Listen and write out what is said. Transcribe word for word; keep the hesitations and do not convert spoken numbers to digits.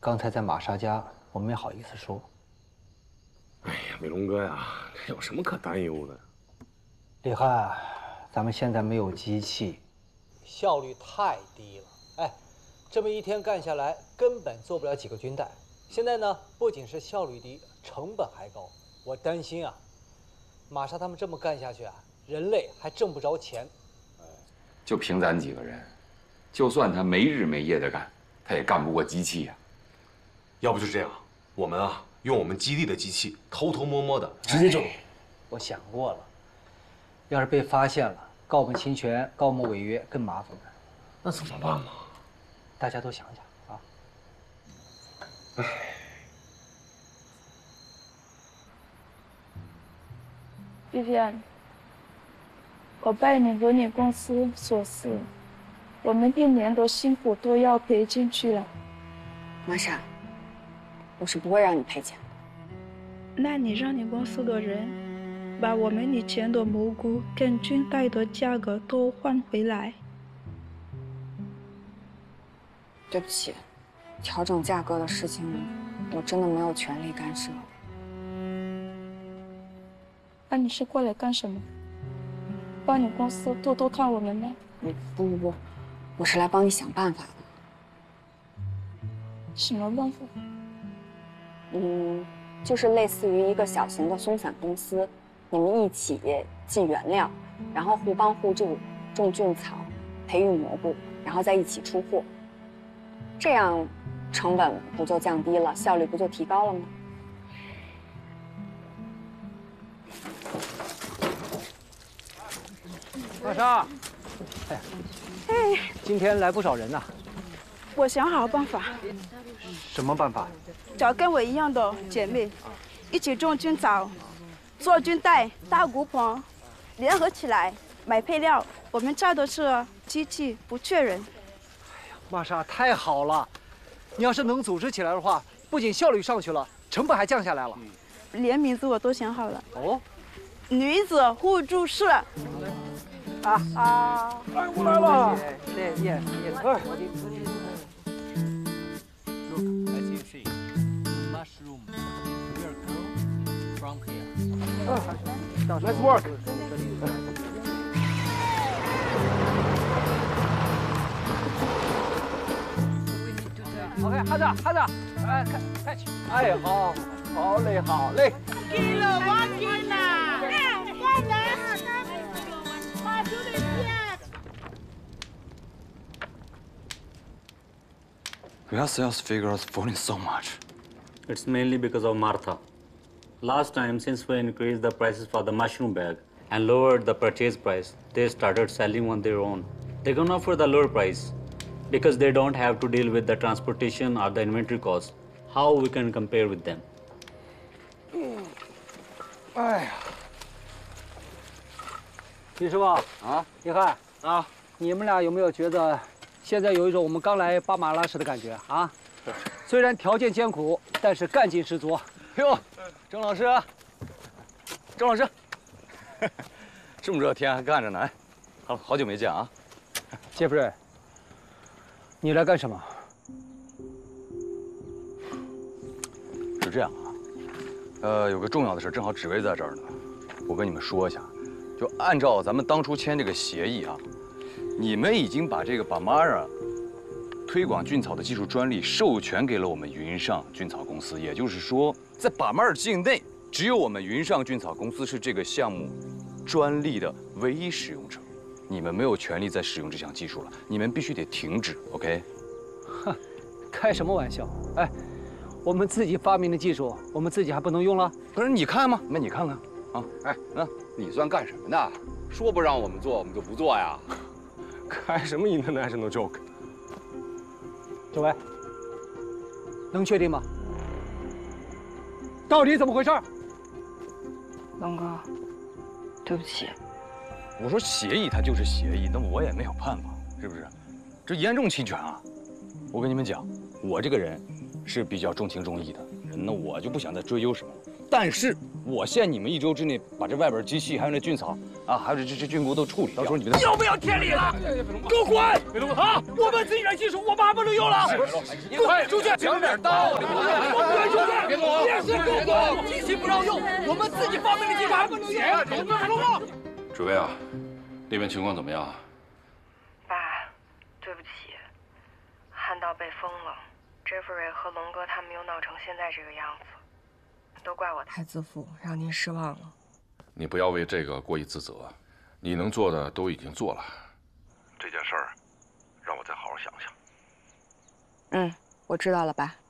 刚才在玛莎家，我没好意思说。 哎呀，伟龙哥呀，这有什么可担忧的？ 李翰，咱们现在没有机器，效率太低了。哎，这么一天干下来，根本做不了几个军带。现在呢，不仅是效率低，成本还高。我担心啊，玛莎他们这么干下去啊，人类还挣不着钱。 就凭咱几个人，就算他没日没夜的干，他也干不过机器呀。 要不就这样，我们啊，用我们基地的机器，偷偷摸摸的直接整。 我想过了，要是被发现了，告我们侵权，告我们违约，更麻烦了。 那怎么办嘛？ 大家都想想啊。 唉。 Vivian， 我拜你和你公司所赐，我们一年的辛苦都要赔进去了。 玛莎，我是不会让你赔钱的。 那你让你公司的人把我们以前的蘑菇跟军带的价格都换回来。 对不起，调整价格的事情，我真的没有权利干涉。 那你是过来干什么？帮你公司偷偷看我们吗？ 嗯，不不不，我是来帮你想办法的。 什么办法？ 嗯，就是类似于一个小型的松散公司，你们一起进原料，然后互帮互助，种菌草，培育蘑菇，然后再一起出货。这样成本不就降低了，效率不就提高了吗？ 玛莎，哎，哎，今天来不少人呐。 我想好办法。 什么办法？ 找跟我一样的姐妹，一起种菌草，做菌带、搭骨棚，联合起来买配料。我们差的是机器，不缺人。 哎呀，玛莎，太好了！你要是能组织起来的话，不仅效率上去了，成本还降下来了。 连名字我都想好了。 哦， 女子互助社。 啊啊！哎，我来了！耶耶耶！哎，Let's work. OK， 哈子哈子，哎，开开起！哎，好，好嘞，好嘞。 给了我给了，我来。 Why are sales figures falling so much? It's mainly because of Martha. Last time, since we increased the prices for the mushroom bag and lowered the purchase price, they started selling on their own. They can offer the lower price because they don't have to deal with the transportation or the inventory cost. How we can compare with them? 哎呀，李师傅啊，李翰啊，你们俩有没有觉得？ 现在有一种我们刚来巴马拉时的感觉啊！虽然条件艰苦，但是干劲十足。 哟，郑老师，郑老师，这么热天还干着呢，哎，好好久没见啊。 杰弗瑞，你来干什么？ 是这样啊，呃，有个重要的事，正好指挥在这儿呢，我跟你们说一下，就按照咱们当初签这个协议啊。 你们已经把这个巴马尔推广菌草的技术专利授权给了我们云上菌草公司，也就是说，在巴马尔境内，只有我们云上菌草公司是这个项目专利的唯一使用者。你们没有权利再使用这项技术了，你们必须得停止 ，OK？ 哼，开什么玩笑？哎，我们自己发明的技术，我们自己还不能用了？ 不是你看吗？那你看看啊， 哎，那你算干什么的？说不让我们做，我们就不做呀？ 开什么 international joke？ 周伟，能确定吗？到底怎么回事？ 龙哥，对不起。 我说协议它就是协议，那我也没有办法，是不是？这严重侵权啊！我跟你们讲，我这个人是比较重情重义的人，那我就不想再追究什么了。 但是我限你们一周之内把这外边机器还有那菌草啊，还有这这这菌菇都处理掉。到时候你们要不要天理了？给我滚！啊！我们自己人技术，我们还不能用了？滚出去！讲点道理！我滚出去！别动！别是给我滚！机器不让用，我们自己发明的技术还不能用？你们还弄吗？ 主位啊，那边情况怎么样啊？ 爸，对不起，汉道被封了。Jeffrey 和龙哥他们又闹成现在这个样子，都怪我太自负，让您失望了。 你不要为这个过于自责，你能做的都已经做了。这件事儿，让我再好好想想。 嗯，我知道了，爸。